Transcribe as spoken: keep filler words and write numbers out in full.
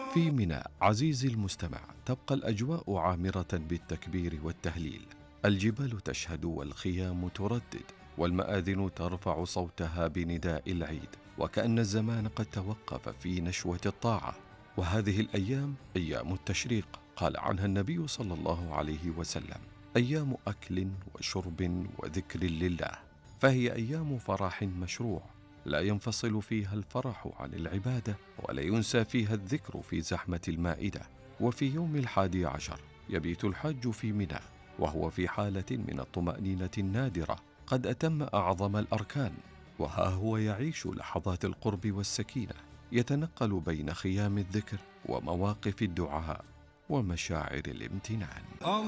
في منى عزيزي المستمع تبقى الأجواء عامرة بالتكبير والتهليل، الجبال تشهد والخيام تردد والمآذن ترفع صوتها بنداء العيد، وكأن الزمان قد توقف في نشوة الطاعة. وهذه الأيام أيام التشريق، قال عنها النبي صلى الله عليه وسلم: أيام أكل وشرب وذكر لله، فهي أيام فرح مشروع، لا ينفصل فيها الفرح عن العبادة ولا ينسى فيها الذكر في زحمة المائدة. وفي يوم الحادي عشر يبيت الحاج في منى وهو في حالة من الطمأنينة النادرة، قد أتم أعظم الأركان، وها هو يعيش لحظات القرب والسكينة، يتنقل بين خيام الذكر ومواقف الدعاء ومشاعر الامتنان.